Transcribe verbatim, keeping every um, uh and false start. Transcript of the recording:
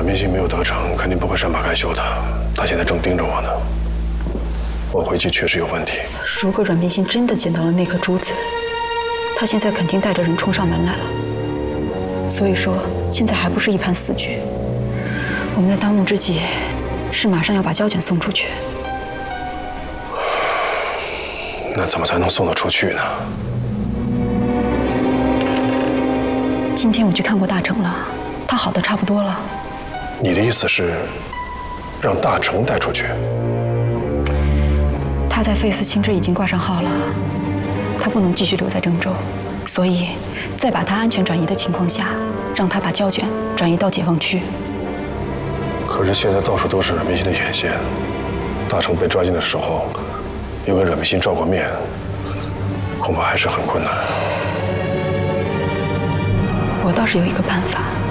明星没有得逞，肯定不会善罢甘休的。他现在正盯着我呢。我回去确实有问题。 如果阮明星真的捡到了那颗珠子，他现在肯定带着人冲上门来了。所以说，现在还不是一盘死局。我们的当务之急是马上要把胶卷送出去。 那怎么才能送得出去呢？ 今天我去看过大成了，他好的差不多了。 你的意思是，让大成带出去？ 他在费斯清这已经挂上号了，他不能继续留在郑州，所以在把他安全转移的情况下，让他把胶卷转移到解放区。 可是现在到处都是阮明星的眼线，大成被抓进的时候，又跟阮明星照过面，恐怕还是很困难。 我倒是有一个办法。